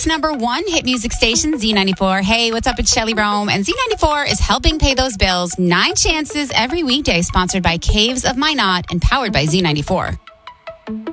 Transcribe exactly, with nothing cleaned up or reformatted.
Hits number one hit music station, Z ninety-four. Hey, what's up? It's Shelly Rome, and Z ninety-four is helping pay those bills. Nine chances every weekday, sponsored by Caves of Minot and powered by Z ninety-four.